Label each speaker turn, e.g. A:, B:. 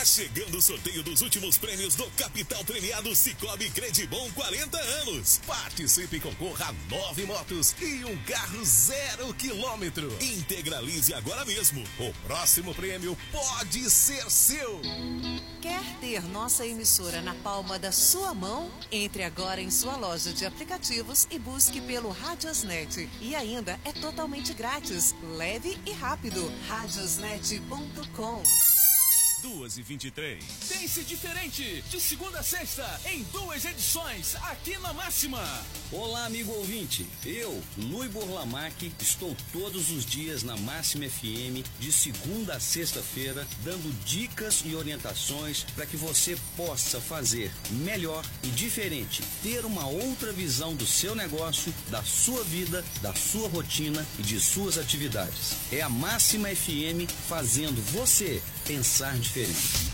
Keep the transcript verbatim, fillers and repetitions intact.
A: Tá chegando o sorteio dos últimos prêmios do Capital Premiado Cicobi Credibom quarenta anos. Participe e concorra a nove motos e um carro zero quilômetro. Integralize agora mesmo. O próximo prêmio pode ser seu.
B: Quer ter nossa emissora na palma da sua mão? Entre agora em sua loja de aplicativos e busque pelo Radiosnet. E ainda é totalmente grátis, leve e rápido. radiosnet ponto com.
A: duas e vinte e três.
C: Pense diferente, de segunda a sexta, em duas edições, aqui na Máxima.
D: Olá, amigo ouvinte. Eu, Luiz Borlamac, estou todos os dias na Máxima F M, de segunda a sexta-feira, dando dicas e orientações para que você possa fazer melhor e diferente, ter uma outra visão do seu negócio, da sua vida, da sua rotina e de suas atividades. É a Máxima F M fazendo você pensar diferente.